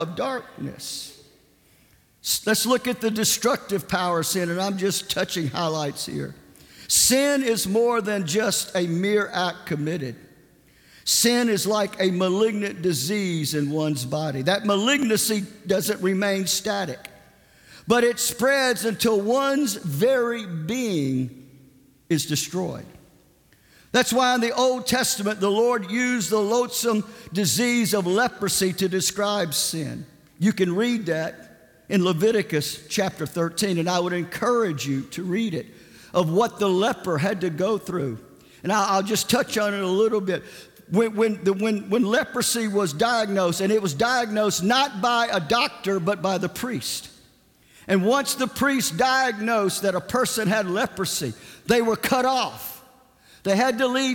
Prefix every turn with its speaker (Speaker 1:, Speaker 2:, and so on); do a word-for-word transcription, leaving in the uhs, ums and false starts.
Speaker 1: of darkness. Let's look at the destructive power of sin, and I'm just touching highlights here. Sin is more than just a mere act committed. Sin is like a malignant disease in one's body. That malignancy doesn't remain static, but it spreads until one's very being is destroyed. That's why in the Old Testament, the Lord used the loathsome disease of leprosy to describe sin. You can read that in Leviticus chapter thirteen, and I would encourage you to read it, of what the leper had to go through. And I'll just touch on it a little bit. When, when, the, when, when leprosy was diagnosed, and it was diagnosed not by a doctor, but by the priest. And once the priest diagnosed that a person had leprosy, they were cut off. They had to leave